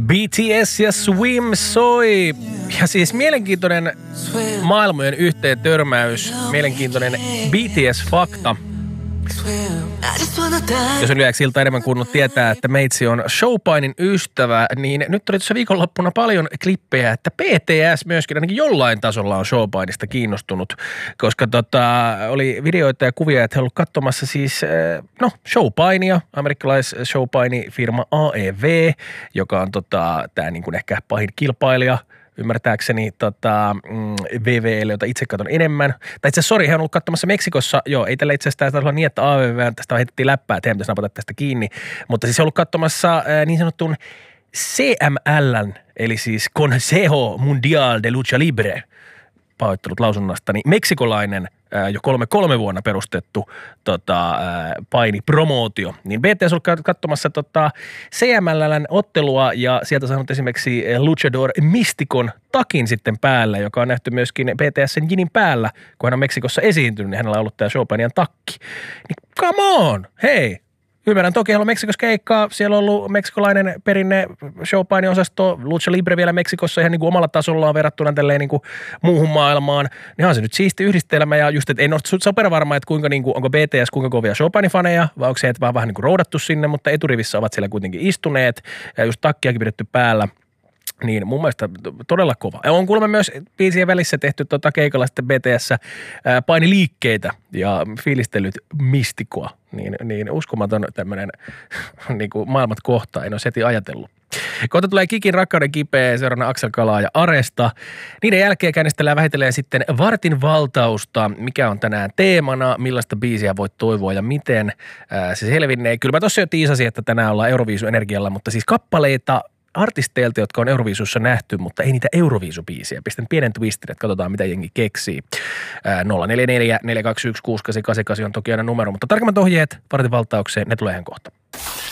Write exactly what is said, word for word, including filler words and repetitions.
B T S ja Swim soi. Ja siis mielenkiintoinen maailmojen yhteen törmäys, mielenkiintoinen B T S-fakta. Jos on liiaksi siltä enemmän kuunnut tietää, että meitsi on Chopinin ystävä, niin nyt oli tuossa viikonloppuna paljon klippejä, että B T S myöskin ainakin jollain tasolla on Chopinista kiinnostunut, koska tota, oli videoita ja kuvia, että he olivat katsomassa siis, no, Chopinia, amerikkalais-Chopini-firma A E V, joka on tota, tämä niin kuin ehkä pahin kilpailija, ymmärtääkseni tota, V V L, jota itse katson enemmän. Tai itse asiassa, sori, he on ollut katsomassa Meksikossa. Joo, ei tällä itse asiassa taisi olla niin, että A V V tästä heitettiin läppää, että he pitäisi napata tästä kiinni. Mutta siis he on ollut katsomassa äh, niin sanotun C M L:n, eli siis Consejo Mundial de Lucha Libre, pahoittelut lausunnasta, niin meksikolainen ää, jo kolme kolme vuonna perustettu tota, ää, painipromootio. Niin B T S on ollut katsomassa tota, C M L:n ottelua ja sieltä saanut esimerkiksi Luchador Mysticon takin sitten päällä, joka on nähty myöskin B T S:n Jinin päällä, kun hän on Meksikossa esiintynyt, niin hänellä on ollut tämä Chopinian takki. Niin come on, hei! Ymmärrän, toki on Meksikossa keikkaa, siellä on ollut meksikolainen perinne Chopinin osasto, Lucha Libre vielä Meksikossa ihan niin kuin omalla tasollaan verrattuna tälleen niin kuin muuhun maailmaan. Niin on se nyt siisti yhdistelmä ja just, että en ole supervarma, että kuinka niin kuin, onko B T S kuinka kovia Chopin-faneja, vai onko se, että vaan vähän niin kuin roudattu sinne, mutta eturivissä ovat siellä kuitenkin istuneet ja just takkiakin pidetty päällä. Niin mun mielestä todella kova. Ja on kuulemma myös biisien välissä tehty tuota keikalla sitten B T S ää, painiliikkeitä ja fiilistellyt mistikoa. Niin, niin uskomaton tämmöinen niin kuin maailmat kohtaa, en ole heti ajatellut. Kohta tulee Kikin rakkauden kipeä, seuraavana Aksel Kalaa ja Aresta. Niiden jälkeen käynnistellään vähitellen sitten vartin valtausta, mikä on tänään teemana, millaista biisiä voit toivoa ja miten ää, se selvinnee. Kyllä mä tossa jo tiisasin, että tänään ollaan Euroviisu-energialla, mutta siis kappaleita artisteilta, jotka on Euroviisussa nähty, mutta ei niitä Euroviisubiisiä. Pistän pienen twistin, että katsotaan, mitä jengi keksii. nolla neljä neljä neljä kaksi yksi kuusi kahdeksan kahdeksan kahdeksan on toki aina numero, mutta tarkemmat ohjeet vartin valtaukseen, ne tulee ihan kohta.